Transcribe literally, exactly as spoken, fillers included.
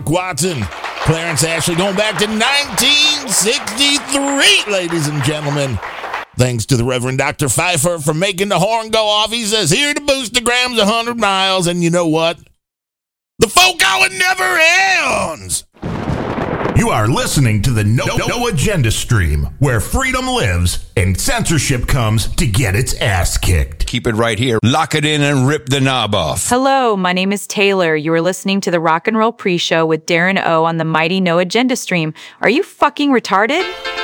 Mark Watson, Clarence Ashley, going back to nineteen sixty-three, ladies and gentlemen. Thanks to the Reverend Doctor Pfeiffer for making the horn go off. He says, here to boost the grams one hundred miles. And you know what? The folk hour never ends. You are listening to the No, no, no Agenda stream, where freedom lives and censorship comes to get its ass kicked. Keep it right here. Lock it in and rip the knob off. Hello, my name is Taylor. You are listening to the Rock and Roll Pre-Show with Darren O on the mighty No Agenda stream. Are you fucking retarded?